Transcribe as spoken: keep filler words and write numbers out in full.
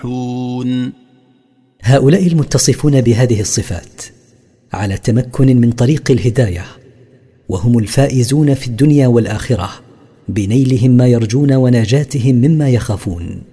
هؤلاء المتصفون بهذه الصفات على تمكن من طريق الهداية، وهم الفائزون في الدنيا والآخرة بنيلهم ما يرجون ونجاتهم مما يخافون.